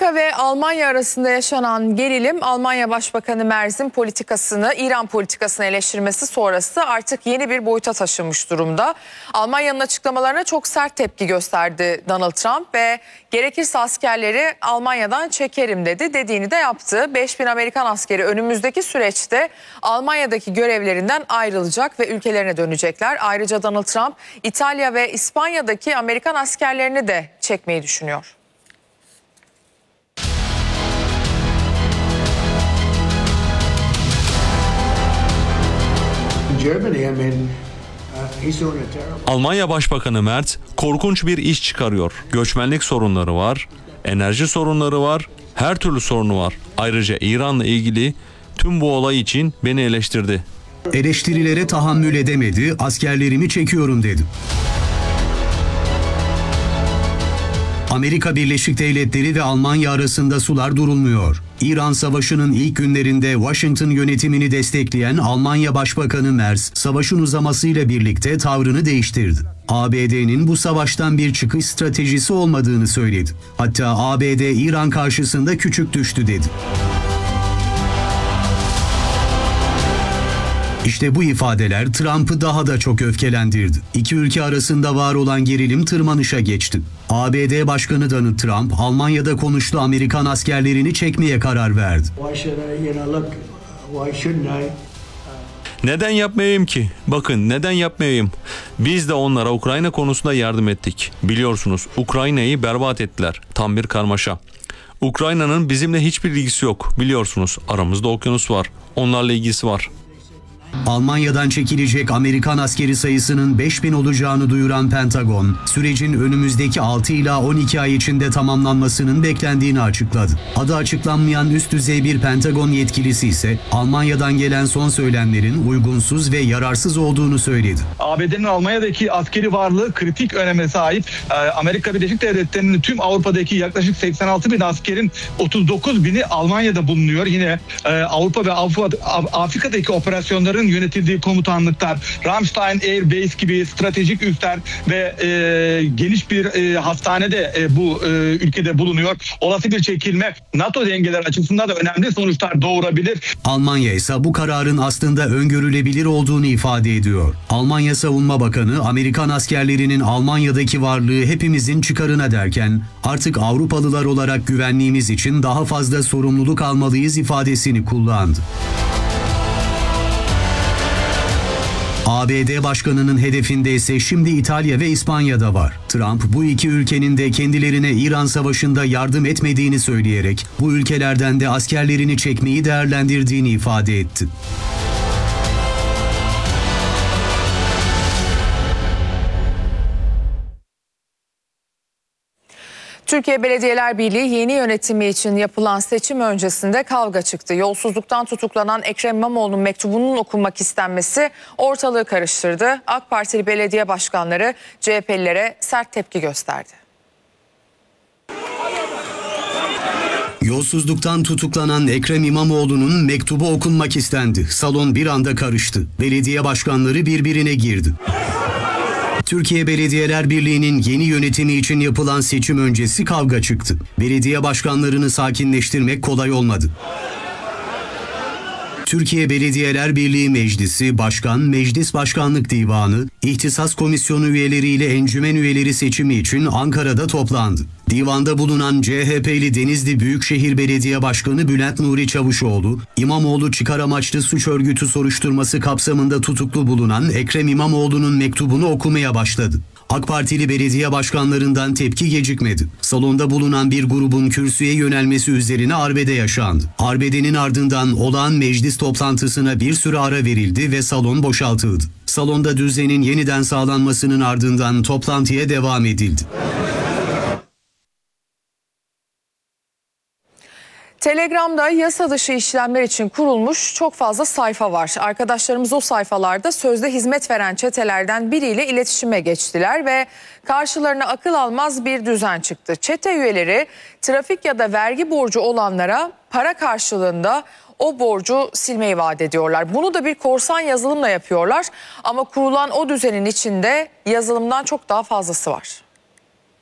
Amerika ve Almanya arasında yaşanan gerilim, Almanya Başbakanı Merz'in İran politikasını eleştirmesi sonrası artık yeni bir boyuta taşınmış durumda. Almanya'nın açıklamalarına çok sert tepki gösterdi Donald Trump ve gerekirse askerleri Almanya'dan çekerim dedi. Dediğini de yaptı. 5000 Amerikan askeri önümüzdeki süreçte Almanya'daki görevlerinden ayrılacak ve ülkelerine dönecekler. Ayrıca Donald Trump İtalya ve İspanya'daki Amerikan askerlerini de çekmeyi düşünüyor. Almanya Başbakanı Merz korkunç bir iş çıkarıyor. Göçmenlik sorunları var, enerji sorunları var, her türlü sorunu var. Ayrıca İran'la ilgili tüm bu olay için beni eleştirdi. Eleştirilere tahammül edemedi, askerlerimi çekiyorum dedi. Amerika Birleşik Devletleri ve Almanya arasında sular durulmuyor. İran Savaşı'nın ilk günlerinde Washington yönetimini destekleyen Almanya Başbakanı Merz, savaşın uzamasıyla birlikte tavrını değiştirdi. ABD'nin bu savaştan bir çıkış stratejisi olmadığını söyledi. Hatta ABD İran karşısında küçük düştü dedi. İşte bu ifadeler Trump'ı daha da çok öfkelendirdi. İki ülke arasında var olan gerilim tırmanışa geçti. ABD Başkanı Donald Trump, Almanya'da konuştu, Amerikan askerlerini çekmeye karar verdi. Neden yapmayayım ki? Bakın, neden yapmayayım? Biz de onlara Ukrayna konusunda yardım ettik. Biliyorsunuz, Ukrayna'yı berbat ettiler. Tam bir karmaşa. Ukrayna'nın bizimle hiçbir ilgisi yok. Biliyorsunuz, aramızda okyanus var. Onlarla ilgisi var. Almanya'dan çekilecek Amerikan askeri sayısının 5000 olacağını duyuran Pentagon, sürecin önümüzdeki 6 ila 12 ay içinde tamamlanmasının beklendiğini açıkladı. Adı açıklanmayan üst düzey bir Pentagon yetkilisi ise Almanya'dan gelen son söylemlerin uygunsuz ve yararsız olduğunu söyledi. ABD'nin Almanya'daki askeri varlığı kritik öneme sahip. Amerika Birleşik Devletleri'nin tüm Avrupa'daki yaklaşık 86 bin askerin 39 bini Almanya'da bulunuyor. Yine Avrupa ve Afrika'daki operasyonların yönetildiği komutanlıklar, Ramstein Air Base gibi stratejik üsler ve geniş bir hastane de bu ülkede bulunuyor. Olası bir çekilme NATO dengeleri açısından da önemli sonuçlar doğurabilir. Almanya ise bu kararın aslında öngörülebilir olduğunu ifade ediyor. Almanya Savunma Bakanı, Amerikan askerlerinin Almanya'daki varlığı hepimizin çıkarına derken, artık Avrupalılar olarak güvenliğimiz için daha fazla sorumluluk almalıyız ifadesini kullandı. ABD Başkanı'nın hedefinde ise şimdi İtalya ve İspanya'da var. Trump bu iki ülkenin de kendilerine İran Savaşı'nda yardım etmediğini söyleyerek bu ülkelerden de askerlerini çekmeyi değerlendirdiğini ifade etti. Türkiye Belediyeler Birliği yeni yönetimi için yapılan seçim öncesinde kavga çıktı. Yolsuzluktan tutuklanan Ekrem İmamoğlu'nun mektubunun okunmak istenmesi ortalığı karıştırdı. AK Partili belediye başkanları CHP'lilere sert tepki gösterdi. Yolsuzluktan tutuklanan Ekrem İmamoğlu'nun mektubu okunmak istendi. Salon bir anda karıştı. Belediye başkanları birbirine girdi. Türkiye Belediyeler Birliği'nin yeni yönetimi için yapılan seçim öncesi kavga çıktı. Belediye başkanlarını sakinleştirmek kolay olmadı. Türkiye Belediyeler Birliği Meclisi, Başkan, Meclis Başkanlık Divanı, İhtisas Komisyonu üyeleri ile encümen üyeleri seçimi için Ankara'da toplandı. Divanda bulunan CHP'li Denizli Büyükşehir Belediye Başkanı Bülent Nuri Çavuşoğlu, İmamoğlu çıkar amaçlı suç örgütü soruşturması kapsamında tutuklu bulunan Ekrem İmamoğlu'nun mektubunu okumaya başladı. AK Partili belediye başkanlarından tepki gecikmedi. Salonda bulunan bir grubun kürsüye yönelmesi üzerine arbede yaşandı. Arbedenin ardından olağan meclis toplantısına bir süre ara verildi ve salon boşaltıldı. Salonda düzenin yeniden sağlanmasının ardından toplantıya devam edildi. Telegram'da yasa dışı işlemler için kurulmuş çok fazla sayfa var. Arkadaşlarımız o sayfalarda sözde hizmet veren çetelerden biriyle iletişime geçtiler ve karşılarına akıl almaz bir düzen çıktı. Çete üyeleri trafik ya da vergi borcu olanlara para karşılığında o borcu silmeyi vaat ediyorlar. Bunu da bir korsan yazılımla yapıyorlar ama kurulan o düzenin içinde yazılımdan çok daha fazlası var.